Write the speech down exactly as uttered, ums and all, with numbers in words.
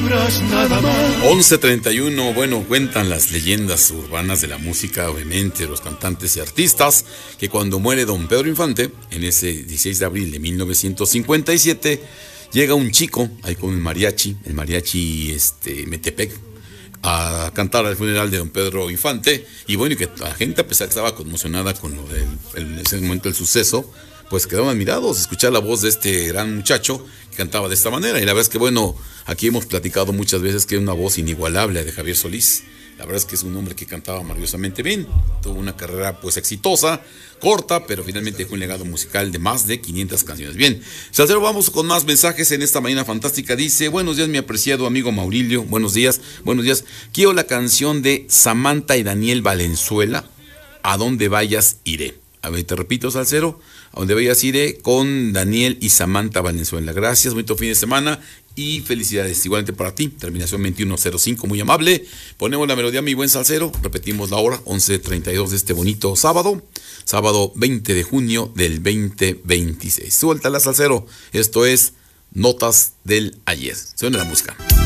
horas nada más. once treinta y uno, bueno, cuentan las leyendas urbanas de la música, obviamente, los cantantes y artistas, que cuando muere don Pedro Infante, en ese dieciséis de abril de mil novecientos cincuenta y siete, llega un chico, ahí con el mariachi, el mariachi este, Metepec, a cantar al funeral de don Pedro Infante, y bueno, y que la gente, a pesar que estaba conmocionada con lo del, en ese momento del suceso, pues quedaron admirados escuchar la voz de este gran muchacho que cantaba de esta manera. Y la verdad es que, bueno, aquí hemos platicado muchas veces que es una voz inigualable de Javier Solís. La verdad es que es un hombre que cantaba maravillosamente bien, tuvo una carrera pues exitosa, corta, pero finalmente fue un legado musical de más de quinientas canciones. Bien, Salcero, vamos con más mensajes en esta mañana fantástica. Dice: buenos días, mi apreciado amigo Maurilio, buenos días, buenos días. Quiero la canción de Samantha y Daniel Valenzuela, A donde vayas iré. A ver, te repito, Salcero, a donde vayas iré, con Daniel y Samantha Valenzuela. Gracias, bonito fin de semana y felicidades. Igualmente para ti, terminación veintiuno cero cinco, muy amable. Ponemos la melodía, mi buen Salcero, repetimos la hora, once treinta y dos de este bonito sábado, sábado veinte de junio del veinte veintiséis. Suéltala, Salcero, esto es Notas del Ayer. Suena la música.